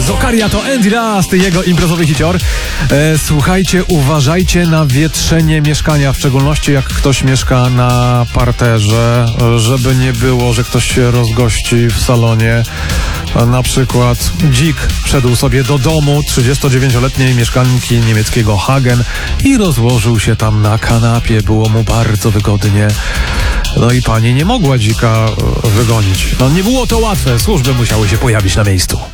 Zokaria to Andy Last, jego imprezowy hicior. Słuchajcie, uważajcie na wietrzenie mieszkania, w szczególności jak ktoś mieszka na parterze, żeby nie było, że ktoś się rozgości w salonie. Na przykład dzik wszedł sobie do domu 39-letniej mieszkanki niemieckiego Hagen i rozłożył się tam na kanapie. Było mu bardzo wygodnie. No i pani nie mogła dzika wygonić. No nie było to łatwe, służby musiały się pojawić na miejscu.